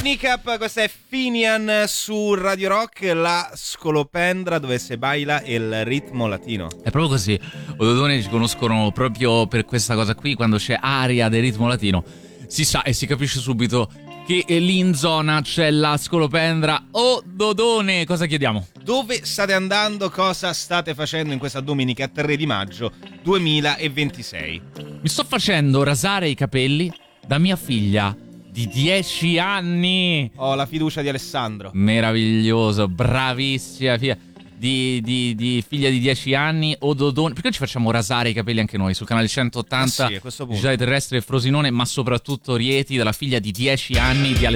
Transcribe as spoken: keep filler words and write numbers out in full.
Dominicap, questa è Finian su Radio Rock, la scolopendra dove si baila il ritmo latino. È proprio così. Ododone ci conoscono proprio per questa cosa qui, quando c'è aria del ritmo latino. Si sa e si capisce subito che lì in zona c'è la scolopendra. Oh Dodone, cosa chiediamo? Dove state andando? Cosa state facendo in questa domenica tre di maggio duemilaventisei? Mi sto facendo rasare i capelli da mia figlia di dieci anni. Ho la fiducia di Alessandro. Meraviglioso, bravissima figlia di, di, di figlia di dieci anni. Ododone. Perché non ci facciamo rasare i capelli anche noi sul canale centottanta ah sì, a questo punto. Digitale Terrestre Frosinone, ma soprattutto Rieti, dalla figlia di dieci anni di Alessandro.